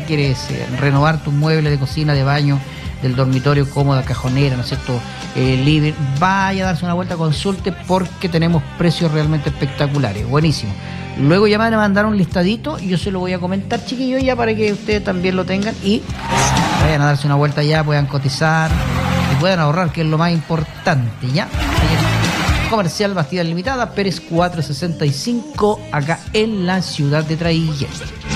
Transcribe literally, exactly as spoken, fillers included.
quieres eh, renovar tus muebles de cocina, de baño, del dormitorio, cómoda, cajonera, ¿no es cierto? Eh, living, vaya a darse una vuelta, consulte, porque tenemos precios realmente espectaculares, buenísimo. Luego ya me van a mandar un listadito y yo se lo voy a comentar, chiquillos, ya para que ustedes también lo tengan y vayan a darse una vuelta ya, puedan cotizar y puedan ahorrar, que es lo más importante, ¿ya? Comercial Bastida Limitada, Pérez cuatrocientos sesenta y cinco, acá en la ciudad de Traiguén.